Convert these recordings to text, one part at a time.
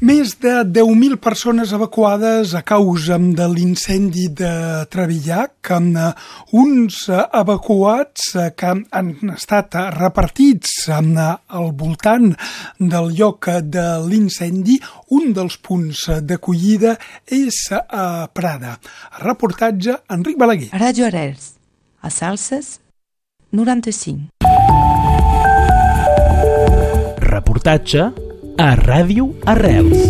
Més de 10.000 persones evacuades a causa de l'incendi de Trevillac, uns evacuats que han estat repartits al voltant del lloc de l'incendi. Un dels punts d'acollida és a Prada. Reportatge Enric Balaguer. Ràdio Arrels, a Salses 95. Reportatge a Ràdio Arrels.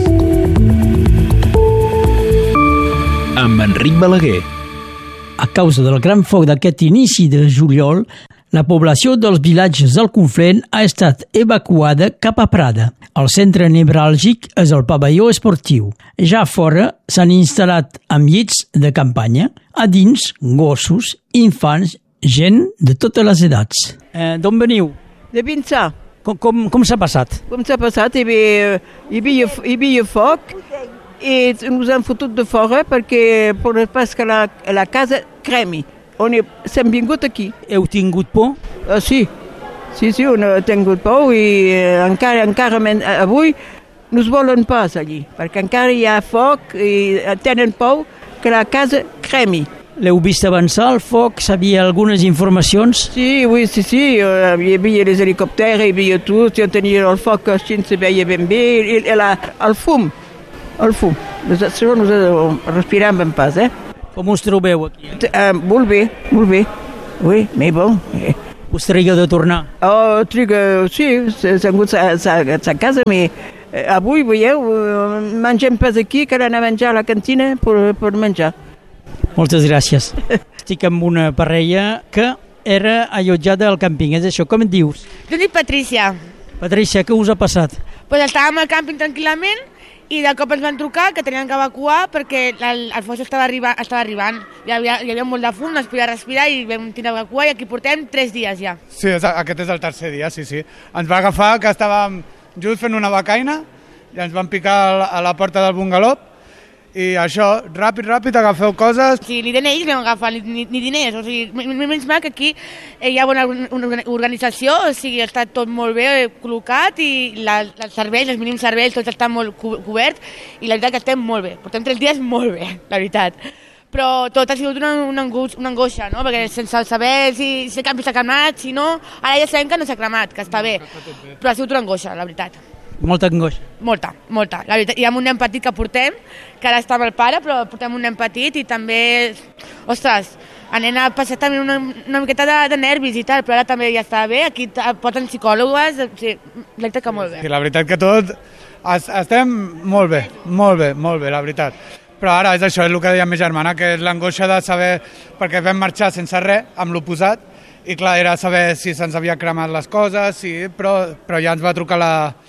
Amb Enric Balaguer. A causa del gran foc d'aquest inici de juliol, la població dels vilatges del Conflent ha estat evacuada cap a Prada. El centre nevràlgic és el pavelló esportiu. Ja fora s'han instal·lat amb llits de campanya, a dins gossos, infants, gent de totes les edats. D'on veniu? De Vinçà. Com s'ha passat? Com s'ha passat? Hi havia foc i ens han fotut de fora perquè pas que la casa cremi. S'hem vingut aquí. Heu tingut por? Sí, on ha tingut por i encara avui no es volen pas allí, perquè encara hi ha foc i tenen por que la casa cremi. L'heu vist avançar el foc? Sabia algunes informacions? Sí, hi havia els helicòpters, hi havia tot, ja tenia el foc, així se veia ben bé, el fum. Això nosaltres respirem ben pas, Com us trobeu aquí? Molt bé. Oui, mais bon. Us triga de tornar? Sí, s'ha hagut a casa, però avui, veieu, mengem pas aquí, que anar a menjar a la cantina per menjar. Moltes gràcies. Estic amb una parella que era allotjada al càmping, és això, com et dius? Jo dic Patrícia. Patrícia, què us ha passat? Pues estàvem al càmping tranquil·lament i de cop ens van trucar que tenien que evacuar perquè el foc estava arribant. Hi havia molt de fum, no es podia respirar i vam tenir d'evacuar i aquí portem 3 dies ja. Sí, aquest és el tercer dia, sí. Ens va agafar que estàvem just fent una becaina i ens van picar a la porta del bungalop i això, ràpid, agafeu coses. Sí, ni DNIs vam agafar, ni diners, o sigui, menys mal que aquí hi ha bona organització, o sigui, està tot molt bé col·locat i els serveis, els mínims serveis, tot està molt cobert i la veritat que estem molt bé, portem 3 dies molt bé, la veritat. Però tot ha sigut una angoixa, no? Perquè sense saber si el campi s'ha cremat, si no, ara ja sabem que no s'ha cremat, que està bé, però ha sigut una angoixa, la veritat. Molta angoixa? Molta. La veritat, hi ha un nen petit que portem, que ara està amb el pare, però portem un nen petit i també, ostres, el nen ha passat també una miqueta de nervis i tal, però ara també ja està bé, aquí porten psicòlogues, sí, la veritat que molt bé. Sí, la veritat que tot, estem molt bé, la veritat. Però ara és això, és el que deia ma germana, que és l'angoixa de saber, perquè vam marxar sense res, amb l'oposat, i clar, era saber si se'ns havia cremat les coses, però ja ens va trucar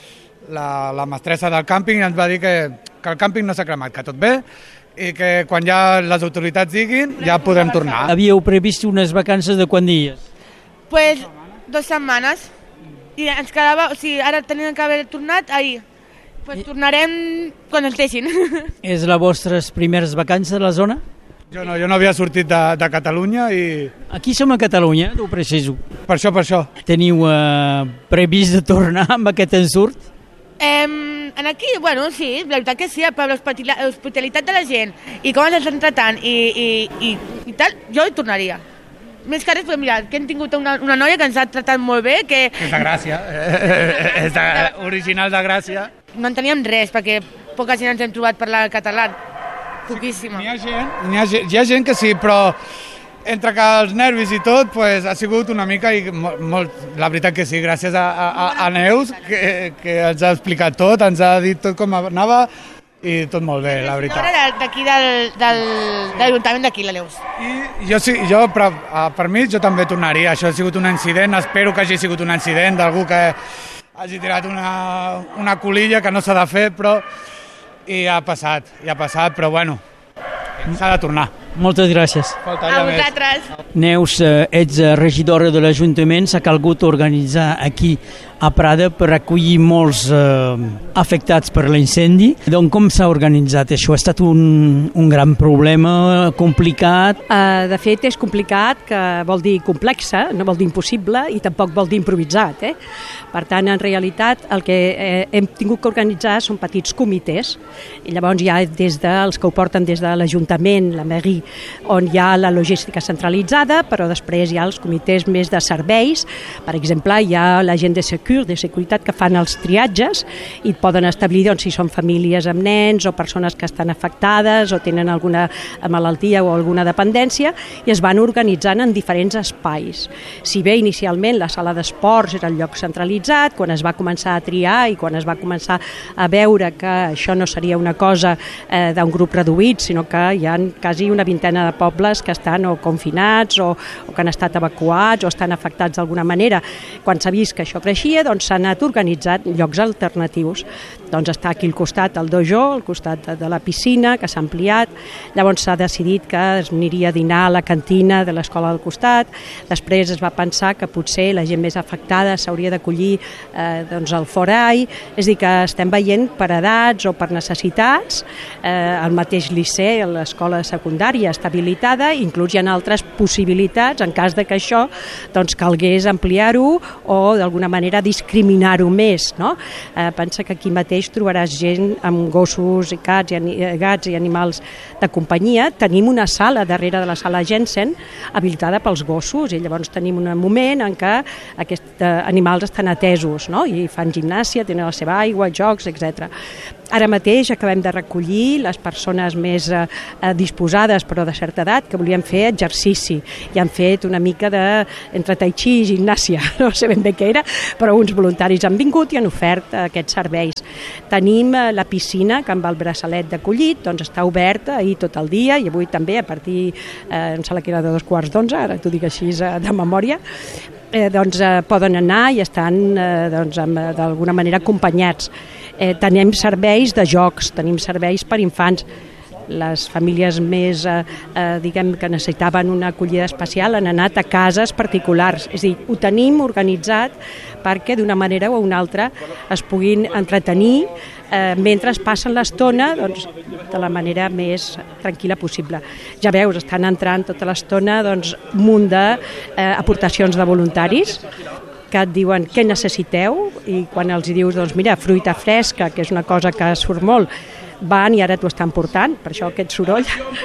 la mestressa del càmping i ens va dir que el càmping no s'ha cremat, que tot bé i que quan ja les autoritats diguin ja podem tornar. Havíeu previst unes vacances de quant dies? Pues 2 setmanes i ens quedava, o sigui, ara teníem que haver tornat ahir, pues tornarem quan ens deixin. És les vostres primeres vacances a la zona? Jo no havia sortit de Catalunya i... Aquí som a Catalunya, ho preciso. Per això. Teniu previst de tornar amb aquest ensurt? Aquí, bueno, sí, la veritat que sí, per l'hospitalitat de la gent i com ens estan tratant i tal, jo hi tornaria. Més que res, però mira, que hem tingut una noia que ens ha tratat molt bé, que... És de Gràcia, és original de Gràcia. No en teníem res, perquè poca gent ens hem trobat parlar català, poquíssima. Hi ha gent que sí, però entre que els nervis i tot, pues, ha sigut una mica, i molt, la veritat que sí, gràcies a Neus, que ens ha explicat tot, ens ha dit tot com anava, i tot molt bé, la veritat. D'aquí de l'Ajuntament d'aquí, la Neus. Jo, per mi, jo també tornaria. Això ha sigut un incident, espero que hagi sigut un incident d'algú que hagi tirat una colilla que no s'ha de fer, però i ha passat, però bueno, s'ha de tornar. Moltes gràcies. A vosaltres. Neus, ets regidora de l'Ajuntament, s'ha calgut organitzar aquí a Prada per acollir molts afectats per l'incendi. Donc, com s'ha organitzat això? Ha estat un gran problema, complicat? De fet, és complicat, que vol dir complexa, no vol dir impossible i tampoc vol dir improvisat. Per tant, en realitat, el que hem tingut que organitzar són petits comitès, i llavors hi ha des dels que ho porten des de l'Ajuntament, la mairie, on hi ha la logística centralitzada, però després hi ha els comitès més de serveis. Per exemple, hi ha la gent de seguretat que fan els triatges i poden establir si són famílies amb nens o persones que estan afectades o tenen alguna malaltia o alguna dependència, i es van organitzant en diferents espais. Si bé inicialment la sala d'esports era el lloc centralitzat, quan es va començar a triar i quan es va començar a veure que això no seria una cosa d'un grup reduït, sinó que hi ha quasi una vintena de pobles que estan o confinats o que han estat evacuats o estan afectats d'alguna manera. Quan s'ha vist que això creixia, s'ha anat organitzant llocs alternatius. Doncs està aquí al costat el dojo, al costat de la piscina, que s'ha ampliat. Llavors s'ha decidit que es aniria a dinar a la cantina de l'escola del costat. Després es va pensar que potser la gent més afectada s'hauria d'acollir al forai. És a dir, que estem veient per edats o per necessitats. El mateix liceu, l'escola secundària està habilitada, inclús hi ha altres possibilitats en cas de que això calgués ampliar-ho o d'alguna manera discriminar-ho més. No? Pensa que aquí mateix trobaràs gent amb gossos i gats i animals de companyia. Tenim una sala darrere de la sala Jensen habilitada pels gossos, i llavors tenim un moment en què aquests animals estan atesos, no? I fan gimnàsia, tenen la seva aigua, jocs, etc. Ara mateix acabem de recollir les persones més disposades, però de certa edat, que volien fer exercici i han fet una mica entre tai chi i gimnàsia, no sé ben bé què era, però uns voluntaris han vingut i han ofert aquests serveis. Tenim la piscina, que amb el braçalet d'acollit està oberta ahir tot el dia i avui també a partir, em sembla que era de 2:15, ara t'ho dic així de memòria, poden anar i estan d'alguna manera acompanyats. Tenim serveis de jocs, tenim serveis per infants. Les famílies més, que necessitaven una acollida especial han anat a cases particulars. És a dir, ho tenim organitzat perquè d'una manera o una altra es puguin entretenir mentre passen l'estona de la manera més tranquil·la possible. Ja veus, estan entrant tota l'estona un munt d'aportacions de voluntaris que et diuen què necessiteu, i quan els dius, mira, fruita fresca, que és una cosa que surt molt, van i ara t'ho estan portant, per això aquest soroll.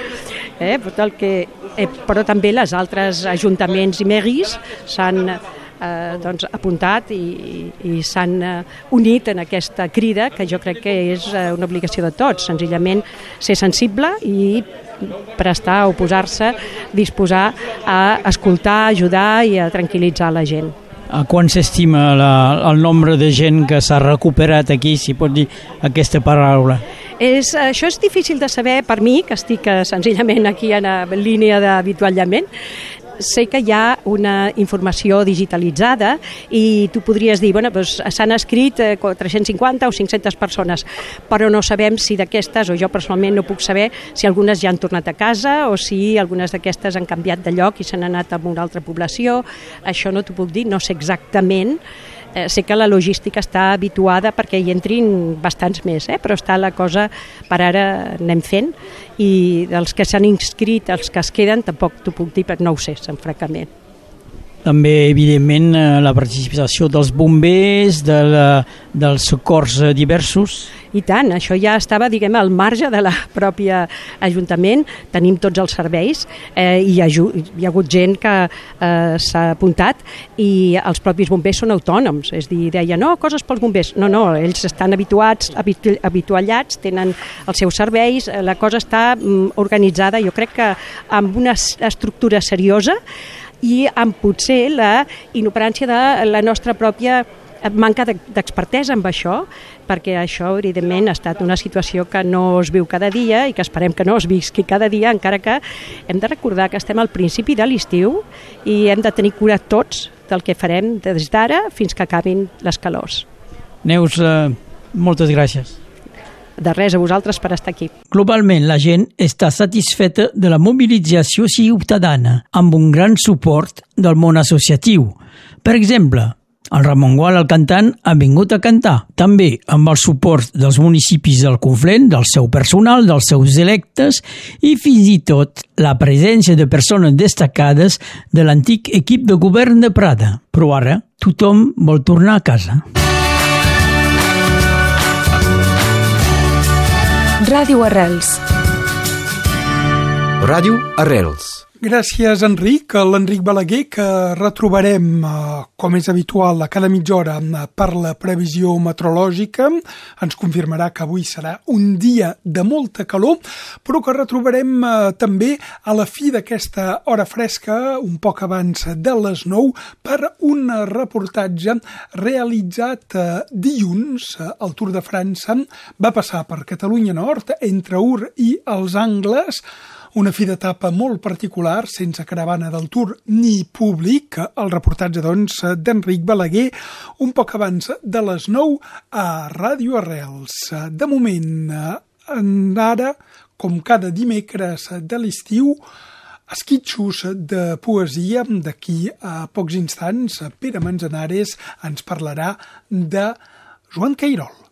Però també les altres ajuntaments i mairies s'han apuntat i s'han unit en aquesta crida, que jo crec que és una obligació de tots, senzillament ser sensible i prestar, oposar-se, disposar a escoltar, ajudar i a tranquil·litzar la gent. A quan s'estima el nombre de gent que s'ha recuperat aquí, si pot dir aquesta paraula? Això és difícil de saber per mi, que estic senzillament aquí en línia d'avituallament. Sé que hi ha una informació digitalitzada i tu podries dir, s'han escrit 350 o 500 persones, però no sabem si d'aquestes, o jo personalment no puc saber si algunes ja han tornat a casa o si algunes d'aquestes han canviat de lloc i s'han anat a una altra població. Això no t'ho puc dir, no sé exactament. Sé que la logística està habituada perquè hi entrin bastants més, però està la cosa, per ara anem fent, i dels que s'han inscrit, els que es queden, tampoc t'ho puc dir, perquè no ho sé, francament. També, evidentment, la participació dels bombers, dels socors diversos. I tant, això ja estava, al marge de la pròpia Ajuntament. Tenim tots els serveis i hi ha hagut gent que s'ha apuntat i els propis bombers són autònoms. És a dir, deia, no, coses pels bombers. No, ells estan habituallats, tenen els seus serveis, la cosa està organitzada, jo crec que amb una estructura seriosa i amb potser la inoperància de la nostra pròpia manca d'expertesa amb això, perquè això, evidentment, ha estat una situació que no es viu cada dia i que esperem que no es visqui cada dia, encara que hem de recordar que estem al principi de l'estiu i hem de tenir cura tots del que farem des d'ara fins que acabin les calors. Neus, moltes gràcies. De res, a vosaltres per estar aquí. Globalment, la gent està satisfeta de la mobilització ciutadana, amb un gran suport del món associatiu. Per exemple, el Ramon Gual, el cantant, ha vingut a cantar, també amb el suport dels municipis del Conflent, del seu personal, dels seus electes i fins i tot la presència de persones destacades de l'antic equip de govern de Prada. Però ara tothom vol tornar a casa. Ràdio Arrels. Ràdio Arrels. Gràcies, Enric. L'Enric Balaguer, que retrobarem, com és habitual, a cada mitja hora per la previsió meteorològica. Ens confirmarà que avui serà un dia de molta calor, però que retrobarem també a la fi d'aquesta hora fresca, un poc abans de les 9, per un reportatge realitzat dilluns. El Tour de França va passar per Catalunya Nord, entre Ur i els Angles, una fi d'etapa molt particular, sense caravana del Tour ni públic. El reportatge, doncs, d'Enric Balaguer, un poc abans de les 9 a Ràdio Arrels. De moment, ara, com cada dimecres de l'estiu, esquitxos de poesia. D'aquí a pocs instants, Pere Manzanares ens parlarà de Joan Cairol.